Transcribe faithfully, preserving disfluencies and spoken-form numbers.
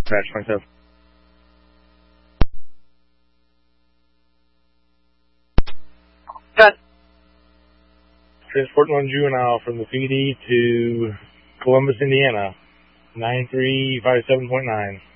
Patch twenty-seven. Got Transporting one juvenile from the P D to Columbus, Indiana. nine three five seven point nine.